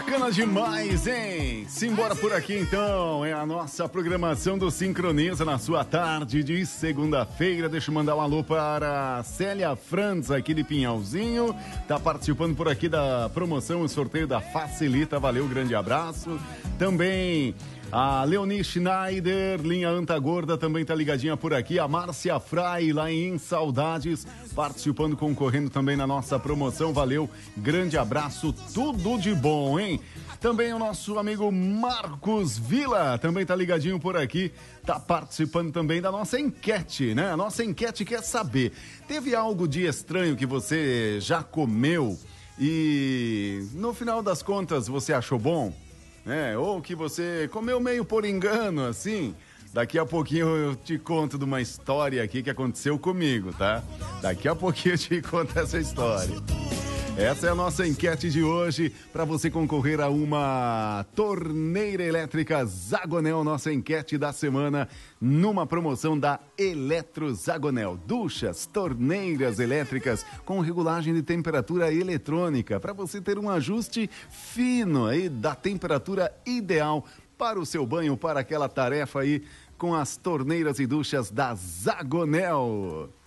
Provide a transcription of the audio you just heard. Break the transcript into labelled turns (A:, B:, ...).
A: Bacana demais, hein? Simbora por aqui então, é a nossa programação do Sincroniza na sua tarde de segunda-feira. Deixa eu mandar um alô para a Célia Franz aqui de Pinhalzinho, tá participando por aqui da promoção e sorteio da Facilita, valeu, grande abraço. Também a Leonie Schneider, linha Anta Gorda, também tá ligadinha por aqui. A Márcia Frai, lá em Saudades, participando, concorrendo também na nossa promoção. Valeu, grande abraço, tudo de bom, hein? Também o nosso amigo Marcos Vila, também tá ligadinho por aqui, tá participando também da nossa enquete, né? A nossa enquete quer saber, teve algo de estranho que você já comeu e no final das contas você achou bom? Ou que você comeu meio por engano, assim. Daqui a pouquinho eu te conto de uma história aqui que aconteceu comigo, tá? Daqui a pouquinho eu te conto essa história. Essa é a nossa enquete de hoje, para você concorrer a uma torneira elétrica Zagonel, nossa enquete da semana, numa promoção da Eletro Zagonel. Duchas, torneiras elétricas com regulagem de temperatura eletrônica, para você ter um ajuste fino aí da temperatura ideal para o seu banho, para aquela tarefa aí, com as torneiras e duchas da Zagonel.